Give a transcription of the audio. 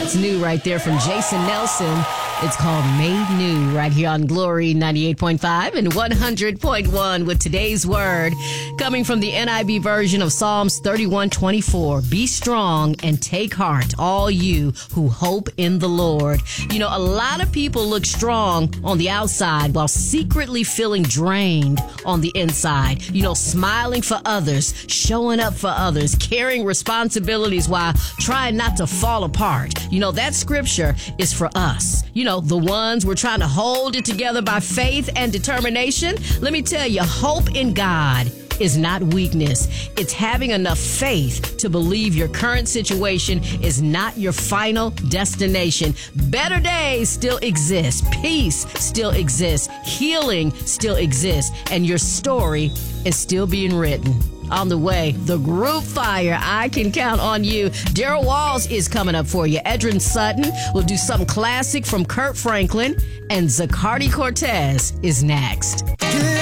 That's new right there from Jason Nelson. It's called Made New right here on Glory 98.5 and 100.1 with today's word coming from the NIV version of Psalms 31:24. Be strong and take heart, all you who hope in the Lord. You know, a lot of people look strong on the outside while secretly feeling drained on the inside. You know, smiling for others, showing up for others, carrying responsibilities while trying not to fall apart. You know, that scripture is for us. You know, the ones we're trying to hold it together by faith and determination. Let me tell you, hope in God is not weakness. It's having enough faith to believe your current situation is not your final destination. Better days still exist. Peace still exists. Healing still exists. And your story is still being written. On the way, the group Fire, I Can Count on You. Daryl Walls is coming up for you. Edrin Sutton will do something classic from Kurt Franklin. And Zacardi Cortez is next.